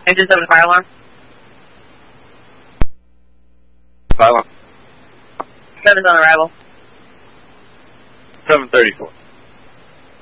Engine 7 fire alarm. Fire alarm. 7's on arrival. 734.